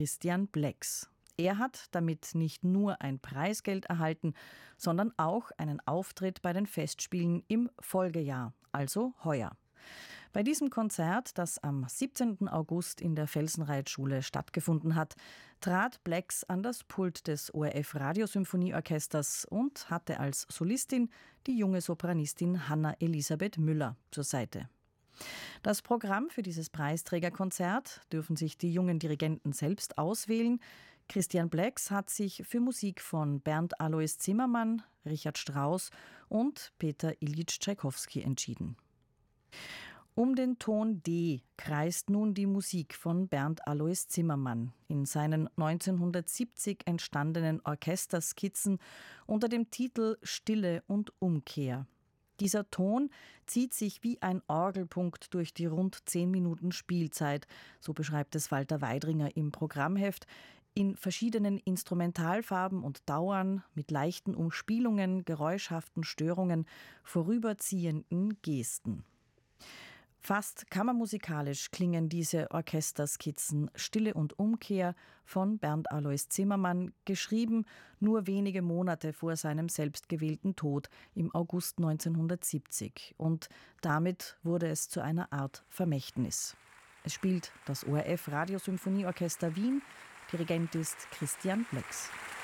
Christian Blex. Er hat damit nicht nur ein Preisgeld erhalten, sondern auch einen Auftritt bei den Festspielen im Folgejahr, also heuer. Bei diesem Konzert, das am 17. August in der Felsenreitschule stattgefunden hat, trat Blex an das Pult des ORF Radiosymphonieorchesters und hatte als Solistin die junge Sopranistin Hanna Elisabeth Müller zur Seite. Das Programm für dieses Preisträgerkonzert dürfen sich die jungen Dirigenten selbst auswählen. Christian Blex hat sich für Musik von Bernd Alois Zimmermann, Richard Strauss und Peter Iljitsch Tschaikowski entschieden. Um den Ton D kreist nun die Musik von Bernd Alois Zimmermann in seinen 1970 entstandenen Orchesterskizzen unter dem Titel Stille und Umkehr. Dieser Ton zieht sich wie ein Orgelpunkt durch die rund 10 Minuten Spielzeit, so beschreibt es Walter Weidringer im Programmheft, in verschiedenen Instrumentalfarben und Dauern, mit leichten Umspielungen, geräuschhaften Störungen, vorüberziehenden Gesten. Fast kammermusikalisch klingen diese Orchesterskizzen Stille und Umkehr von Bernd Alois Zimmermann, geschrieben nur wenige Monate vor seinem selbstgewählten Tod im August 1970. Und damit wurde es zu einer Art Vermächtnis. Es spielt das ORF Radiosymphonieorchester Wien. Dirigent ist Christian Blex.